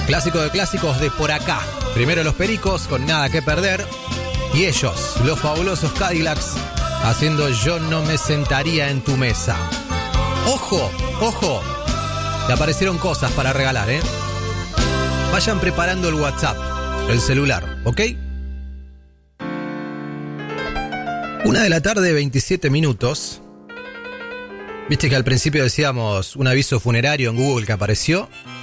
Clásico de clásicos de por acá. Primero los Pericos con Nada que Perder. Y ellos, los fabulosos Cadillacs, haciendo Yo no me sentaría en tu mesa. ¡Ojo! ¡Ojo! Le aparecieron cosas para regalar, ¿eh? Vayan preparando el WhatsApp, el celular, ¿ok? 1:27 p.m. Viste que al principio decíamos un aviso funerario en Google que apareció.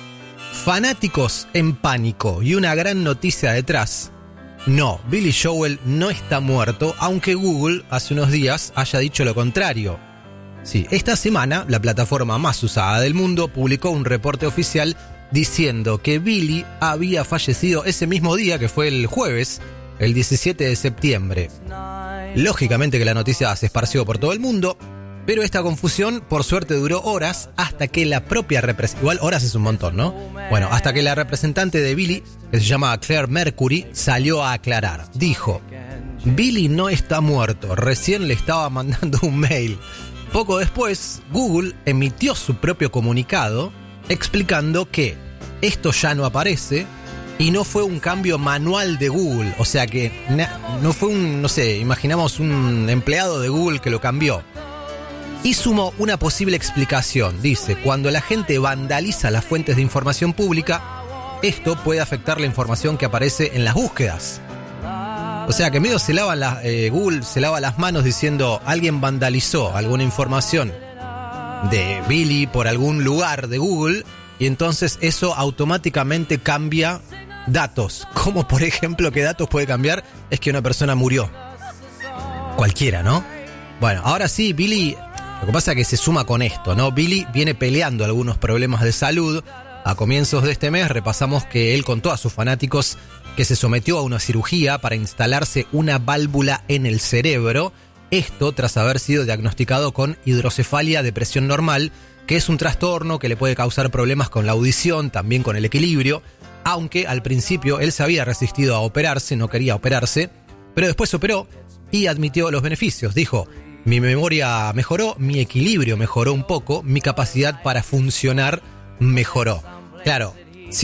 Fanáticos en pánico y una gran noticia detrás. No, Billy Joel no está muerto, aunque Google hace unos días haya dicho lo contrario. Sí, esta semana la plataforma más usada del mundo publicó un reporte oficial diciendo que Billy había fallecido ese mismo día, que fue el jueves, el 17 de septiembre. Lógicamente que la noticia se esparció por todo el mundo, pero esta confusión por suerte duró horas hasta que la propia igual horas es un montón, ¿no? Bueno, hasta que la representante de Billy, que se llama Claire Mercury, salió a aclarar. Dijo: Billy no está muerto, recién le estaba mandando un mail. Poco después, Google emitió su propio comunicado explicando que esto ya no aparece y no fue un cambio manual de Google. O sea que no fue imaginamos un empleado de Google que lo cambió. Y sumó una posible explicación. Dice, cuando la gente vandaliza las fuentes de información pública, esto puede afectar la información que aparece en las búsquedas. O sea que medio Google se lava las manos diciendo alguien vandalizó alguna información de Billy por algún lugar de Google y entonces eso automáticamente cambia datos. Como por ejemplo, ¿qué datos puede cambiar? Es que una persona murió. Cualquiera, ¿no? Bueno, ahora sí, Billy... Lo que pasa es que se suma con esto, ¿no? Billy viene peleando algunos problemas de salud. A comienzos de este mes repasamos que él contó a sus fanáticos que se sometió a una cirugía para instalarse una válvula en el cerebro. Esto tras haber sido diagnosticado con hidrocefalia de presión normal, que es un trastorno que le puede causar problemas con la audición, también con el equilibrio. Aunque al principio él se había resistido a operarse, no quería operarse, pero después se operó y admitió los beneficios. Dijo: mi memoria mejoró, mi equilibrio mejoró un poco, mi capacidad para funcionar mejoró. Claro,